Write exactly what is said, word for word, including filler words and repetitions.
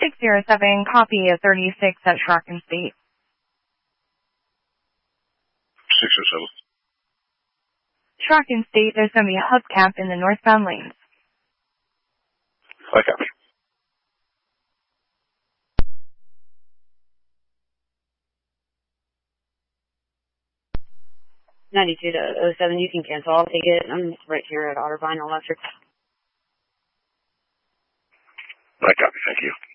six zero seven, copy of thirty-six at Shrocken State. six oh seven. Shrocken State, there's going to be a hubcap in the northbound lanes. I copy. ninety-two to oh seven, you can cancel. I'll take it. I'm right here at Otterbein Electric. I copy, thank you.